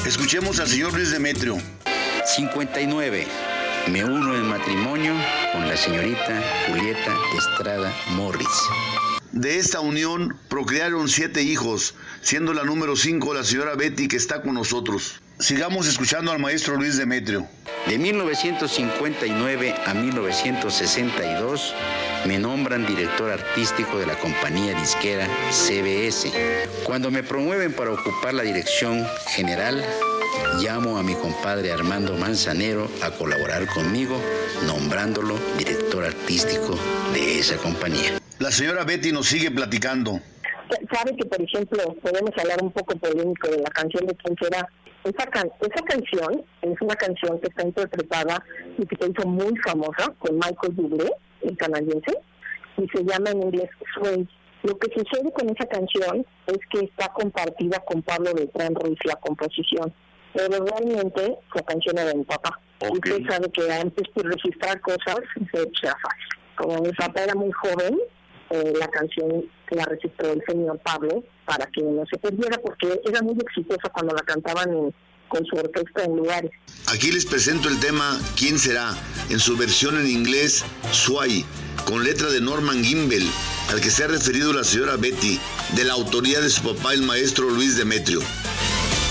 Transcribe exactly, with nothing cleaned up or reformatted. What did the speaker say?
Escuchemos al señor Luis Demetrio. cincuenta y nueve. Me uno en matrimonio con la señorita Julieta Estrada Morris. De esta unión procrearon siete hijos, siendo la número cinco la señora Betty, que está con nosotros. Sigamos escuchando al maestro Luis Demetrio. De mil novecientos cincuenta y nueve a mil novecientos sesenta y dos me nombran director artístico de la compañía disquera C B S. Cuando me promueven para ocupar la dirección general, llamo a mi compadre Armando Manzanero a colaborar conmigo, nombrándolo director artístico de esa compañía. La señora Betty nos sigue platicando. Sabe que, por ejemplo, podemos hablar un poco polémico de la canción de quién será. Esa, can- esa canción es una canción que está interpretada y que se hizo muy famosa con Michael Bublé, el canadiense, y se llama en inglés Sway. Lo que sucede con esa canción es que está compartida con Pablo Beltrán Ruiz, la composición, pero realmente la canción era de mi papá. Okay. Y usted sabe que antes de registrar cosas era fácil. Como mi papá era muy joven, eh, la canción la registró el señor Pablo para que no se perdiera, porque era muy exitosa cuando la cantaban en, con su orquesta en lugares. Aquí les presento el tema ¿Quién será?, en su versión en inglés Sway, con letra de Norman Gimbel, al que se ha referido la señora Betty, de la autoría de su papá, el maestro Luis Demetrio.